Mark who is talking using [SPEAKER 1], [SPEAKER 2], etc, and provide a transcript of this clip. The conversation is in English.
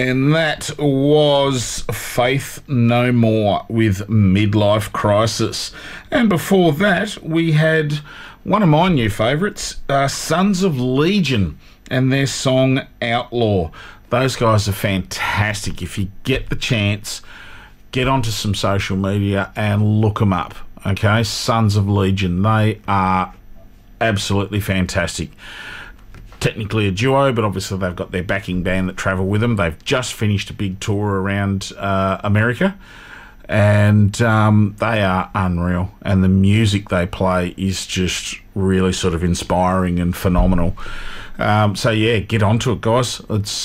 [SPEAKER 1] And that was Faith No More with Midlife Crisis. And before that, we had one of my new favourites, Sons of Legion, and their song Outlaw. Those guys are fantastic. If you get the chance, get onto some social media and look them up. Okay, Sons of Legion. They are absolutely fantastic. Technically a duo, but obviously they've got their backing band that travel with them. They've just finished a big tour around America, and they are unreal. And the music they play is just really sort of inspiring and phenomenal. So yeah, get onto it, guys. It's